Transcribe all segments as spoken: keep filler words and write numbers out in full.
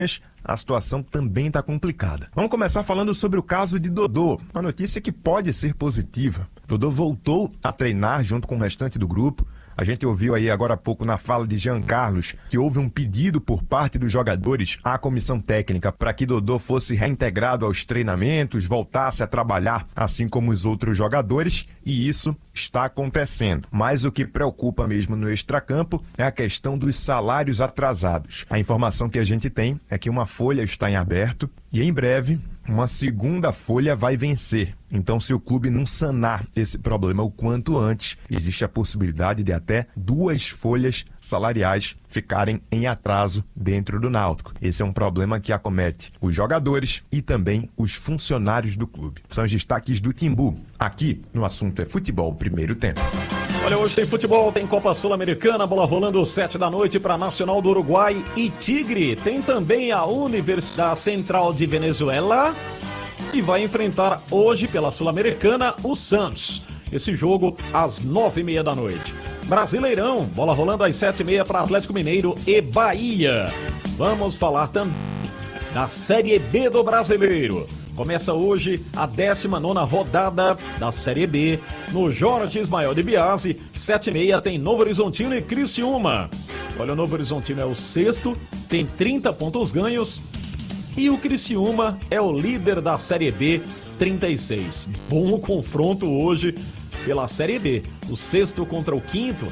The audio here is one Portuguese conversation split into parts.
a situação também está complicada. Vamos começar falando sobre o caso de Dodô, uma notícia que pode ser positiva. Dodô voltou a treinar junto com o restante do grupo. A gente ouviu aí agora há pouco na fala de Jean Carlos que houve um pedido por parte dos jogadores à comissão técnica para que Dodô fosse reintegrado aos treinamentos, voltasse a trabalhar assim como os outros jogadores, e isso está acontecendo. Mas o que preocupa mesmo no extracampo é a questão dos salários atrasados. A informação que a gente tem é que uma folha está em aberto e em breve uma segunda folha vai vencer. Então, se o clube não sanar esse problema o quanto antes, existe a possibilidade de até duas folhas salariais ficarem em atraso dentro do Náutico. Esse é um problema que acomete os jogadores e também os funcionários do clube. São os destaques do Timbu. Aqui no Assunto é Futebol, primeiro tempo. Olha, hoje tem futebol, tem Copa Sul-Americana, bola rolando sete da noite para Nacional do Uruguai e Tigre. Tem também a Universidade Central de Venezuela e vai enfrentar hoje pela Sul-Americana o Santos. Esse jogo às nove e meia da noite. Brasileirão, bola rolando às sete e meia para Atlético Mineiro e Bahia. Vamos falar também da Série B do Brasileiro. Começa hoje a décima nona rodada da Série B no Jorge Ismael de Biasi. sete e meia tem Novo Horizontino e Criciúma. Olha, o Novo Horizontino é o sexto, tem trinta pontos ganhos. E o Criciúma é o líder da Série B, trinta e seis. Bom confronto hoje pela Série B. O sexto contra o quinto.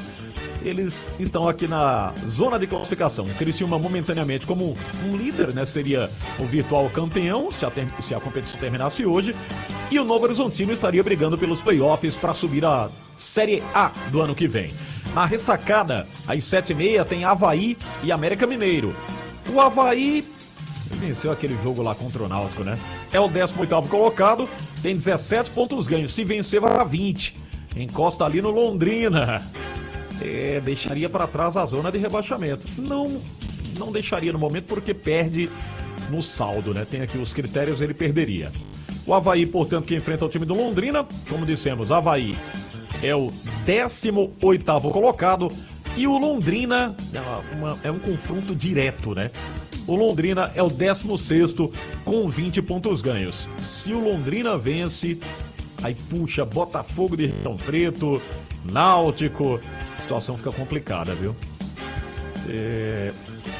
Eles estão aqui na zona de classificação. O Criciúma momentaneamente como um líder, né? Seria o virtual campeão se a, se a competição terminasse hoje. E o Novo Horizontino estaria brigando pelos playoffs para subir a Série A do ano que vem. Na ressacada, às sete e meia, tem Avaí e América Mineiro. O Avaí venceu aquele jogo lá contra o Náutico, né? É o décimo oitavo colocado, tem dezessete pontos ganhos. Se vencer, vai a vinte. Encosta ali no Londrina. É, deixaria para trás a zona de rebaixamento. Não, não deixaria no momento porque perde no saldo, né? Tem aqui os critérios, ele perderia. O Avaí, portanto, que enfrenta o time do Londrina, como dissemos, Avaí é o décimo oitavo colocado e o Londrina é, uma, é um confronto direto, né? O Londrina é o décimo sexto com vinte pontos ganhos. Se o Londrina vence, aí puxa Botafogo de Ribeirão Preto, Náutico, a situação fica complicada, viu? É...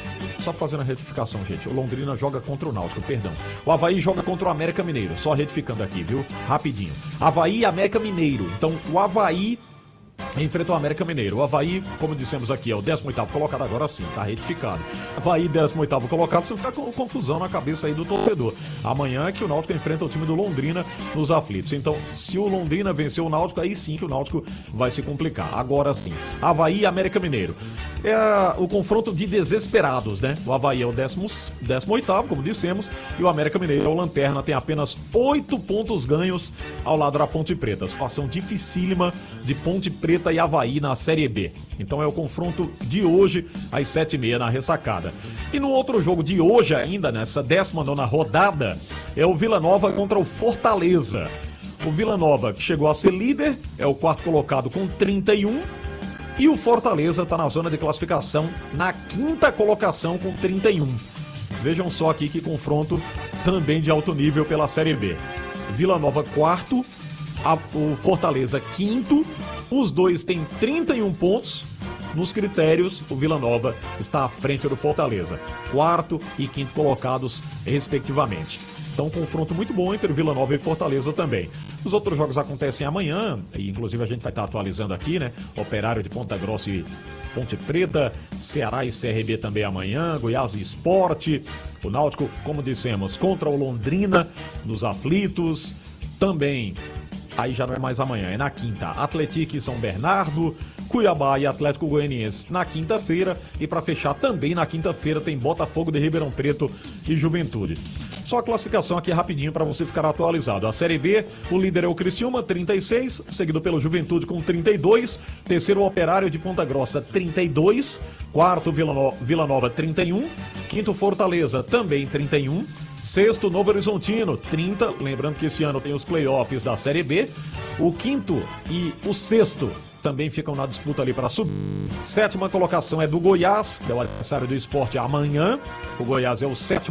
Só fazendo a retificação, gente. O Londrina joga contra o Náutico, perdão. O Avaí joga contra o América Mineiro. Só retificando aqui, viu? Rapidinho. Avaí e América Mineiro. Então, o Avaí enfrenta o América Mineiro. O Avaí, como dissemos aqui, é o décimo oitavo colocado, agora sim, tá retificado. Avaí, décimo oitavo colocado, você fica com confusão na cabeça aí do torcedor. Amanhã é que o Náutico enfrenta o time do Londrina nos aflitos. Então, se o Londrina vencer o Náutico, aí sim que o Náutico vai se complicar. Agora sim. Avaí e América Mineiro. É o confronto de desesperados, né? O Avaí é o décimo oitavo, como dissemos, e o América Mineiro é o lanterna, tem apenas oito pontos ganhos ao lado da Ponte Preta. Situação dificílima de Ponte Preta e Avaí na Série B. Então é o confronto de hoje às sete e meia na ressacada. E no outro jogo de hoje ainda, nessa décima nona rodada, é o Vila Nova contra o Fortaleza. O Vila Nova, que chegou a ser líder, é o quarto colocado com trinta e um. E o Fortaleza está na zona de classificação na quinta colocação com trinta e um. Vejam só aqui que confronto também de alto nível pela Série B. Vila Nova quarto, a, o Fortaleza quinto. Os dois têm trinta e um pontos. Nos critérios, o Vila Nova está à frente do Fortaleza. Quarto e quinto colocados, respectivamente. Então, um confronto muito bom entre Vila Nova e Fortaleza também. Os outros jogos acontecem amanhã, e inclusive a gente vai estar atualizando aqui, né? Operário de Ponta Grossa e Ponte Preta, Ceará e C R B também amanhã, Goiás e Sport, o Náutico, como dissemos, contra o Londrina, nos aflitos, também, aí já não é mais amanhã, é na quinta, Atlético e São Bernardo, Cuiabá e Atlético Goianiense na quinta-feira, e para fechar também na quinta-feira tem Botafogo de Ribeirão Preto e Juventude. Só a classificação aqui rapidinho para você ficar atualizado. A Série B, o líder é o Criciúma, trinta e seis, seguido pelo Juventude com trinta e dois, terceiro o Operário de Ponta Grossa, trinta e dois, quarto Vila, no... Vila Nova, trinta e um, quinto Fortaleza, também trinta e um, sexto Novo Horizontino, trinta, lembrando que esse ano tem os playoffs da Série B, o quinto e o sexto também ficam na disputa ali para subir. Sétima colocação é do Goiás, que é o adversário do Sport amanhã. O Goiás é o sétimo